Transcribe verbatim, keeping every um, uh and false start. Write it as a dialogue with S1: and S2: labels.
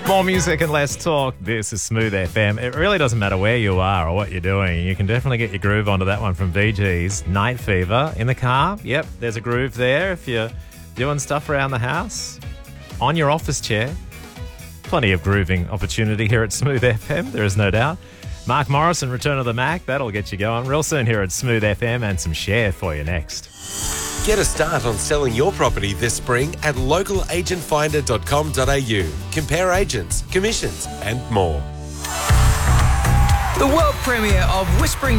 S1: More music and less talk. This is Smooth F M. It really doesn't matter where you are or what you're doing. You can definitely get your groove onto that one from V G's. Night Fever. In the car, yep, there's a groove there. If you're doing stuff around the house, on your office chair, plenty of grooving opportunity here at Smooth F M, there is no doubt. Mark Morrison, Return of the Mac, that'll get you going real soon here at Smooth F M, and some Cher for you next.
S2: Get a start on selling your property this spring at local agent finder dot com dot a u. Compare agents, commissions and more.
S3: The world premiere of Whispering